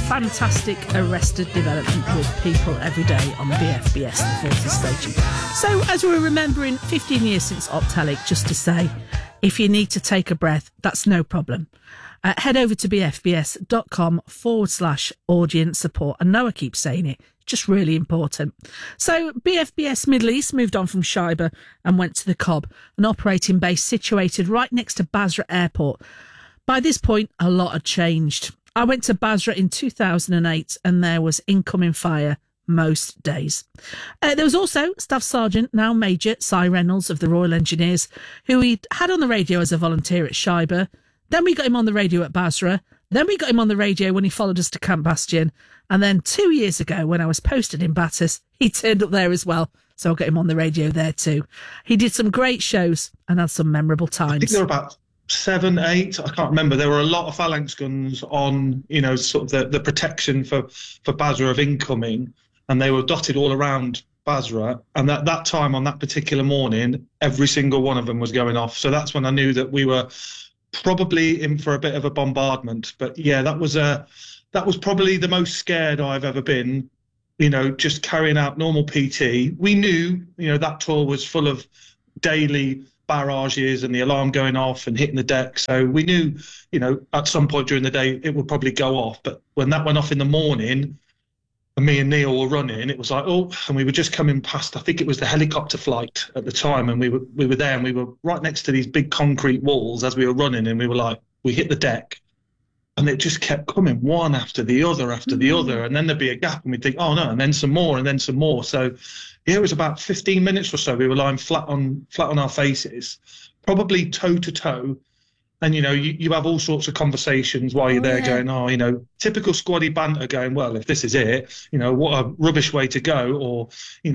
fantastic arrested development with people every day on BFBS, the Forces Station. So, as we're remembering 15 years since Optelic, just to say, if you need to take a breath, that's no problem. Head over to bfbs.com/audience support. I know I keep saying it, just really important. So BFBS Middle East moved on from Scheibe and went to the Cobb, an operating base situated right next to Basra Airport. By this point, a lot had changed. I went to Basra in 2008 and there was incoming fire most days. There was also Staff Sergeant, now Major, Cy Reynolds of the Royal Engineers, who he'd had on the radio as a volunteer at Scheibe. Then we got him on the radio at Basra. Then we got him on the radio when he followed us to Camp Bastion. And then 2 years ago, when I was posted in Battus, he turned up there as well. So I got him on the radio there too. He did some great shows and had some memorable times. I think there were about 7, 8, I can't remember. There were a lot of phalanx guns on, sort of the protection for Basra of incoming. And they were dotted all around Basra. And at that time, on that particular morning, every single one of them was going off. So that's when I knew that we were probably in for a bit of a bombardment. But yeah, that was probably the most scared I've ever been, just carrying out normal PT. We knew, that tour was full of daily barrages and the alarm going off and hitting the deck. So we knew, at some point during the day it would probably go off. But when that went off in the morning, and me and Neil were running, it was like, and we were just coming past, I think it was the helicopter flight at the time, and we were there, and we were right next to these big concrete walls as we were running, and we were like, we hit the deck, and it just kept coming, one after the other, and then there'd be a gap, and we'd think, oh no, and then some more, and then some more. So yeah, it was about 15 minutes or so, we were lying flat on our faces, probably toe to toe. And, you have all sorts of conversations while you're there going, typical squaddy banter going, well, if this is it, what a rubbish way to go. Or,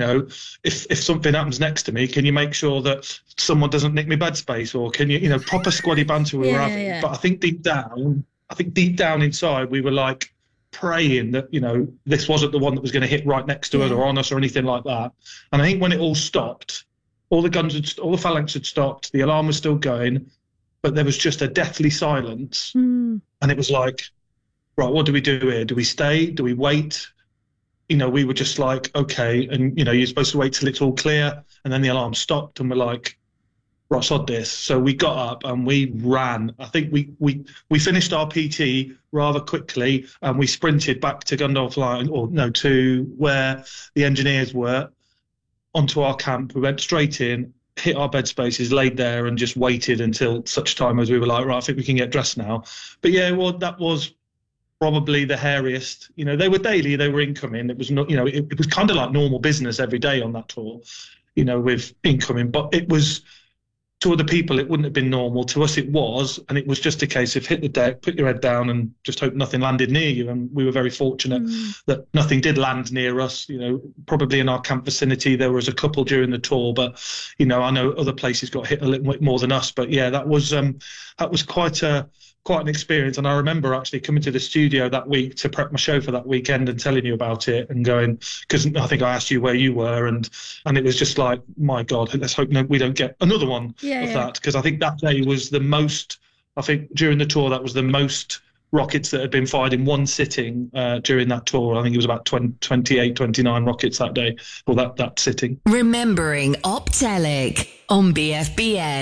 if something happens next to me, can you make sure that someone doesn't nick my bed space? Or can you, proper squaddy banter we were having. Yeah. But I think deep down inside, we were like praying that, this wasn't the one that was going to hit right next to us or on us or anything like that. And I think when it all stopped, all the phalanx had stopped, the alarm was still going, but there was just a deathly silence. And it was like, right, what do we do here? Do we stay? Do we wait? We were just like, okay. And, you're supposed to wait till it's all clear. And then the alarm stopped and we're like, right, sod this. So we got up and we ran. I think we finished our PT rather quickly and we sprinted back to Gundolph Line, to where the engineers were, onto our camp. We went straight in, hit our bed spaces, laid there and just waited until such time as we were like, right, I think we can get dressed now. But yeah, well, that was probably the hairiest. They were daily, they were incoming. It was not, it was kind of like normal business every day on that tour, with incoming. But it was, to other people, it wouldn't have been normal. To us, it was. And it was just a case of hit the deck, put your head down and just hope nothing landed near you. And we were very fortunate that nothing did land near us. Probably in our camp vicinity, there was a couple during the tour. But, I know other places got hit a little bit more than us. But yeah, that was quite an experience. And I remember actually coming to the studio that week to prep my show for that weekend and telling you about it and going, because I think I asked you where you were and it was just like, my God, let's hope we don't get another one of that. Because I think that day was the most, I think during the tour, that was the most rockets that had been fired in one sitting during that tour. I think it was about 28, 29 rockets that day, or that sitting. Remembering Optelic on BFBS.